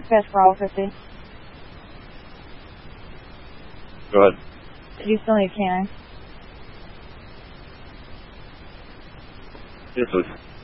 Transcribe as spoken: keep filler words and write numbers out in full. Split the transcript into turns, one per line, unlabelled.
Dispatch for all fifty.
Go ahead.
Do you still need canine?
Yes, please.